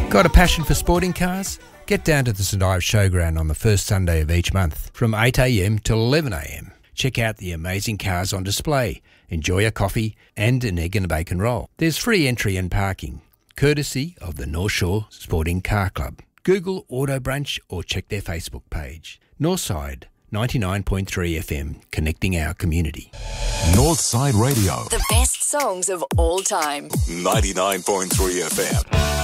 Got a passion for sporting cars? Get down to the St Ives Showground on the first Sunday of each month from 8am till 11am. Check out the amazing cars on display, enjoy a coffee and an egg and a bacon roll. There's free entry and parking, courtesy of the North Shore Sporting Car Club. Google Auto Brunch or check their Facebook page. Northside 99.3 FM, connecting our community. Northside Radio. The best songs of all time. 99.3 FM.